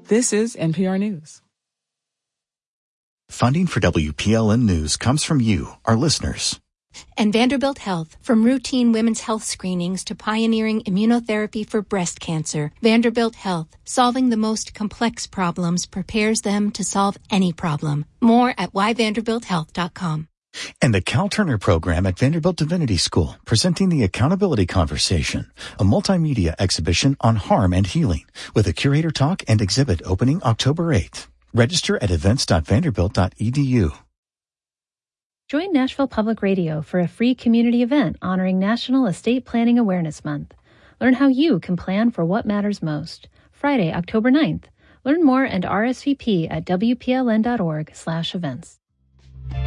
This is NPR News. Funding for WPLN News comes from you, our listeners. And Vanderbilt Health. From routine women's health screenings to pioneering immunotherapy for breast cancer, Vanderbilt Health, solving the most complex problems, prepares them to solve any problem. More at whyvanderbilthealth.com. And the Cal Turner program at Vanderbilt Divinity School, presenting the Accountability Conversation, a multimedia exhibition on harm and healing, with a curator talk and exhibit opening October 8th. Register at events.vanderbilt.edu. Join Nashville Public Radio for a free community event honoring National Estate Planning Awareness Month. Learn how you can plan for what matters most. Friday, October 9th. Learn more and RSVP at wpln.org/events.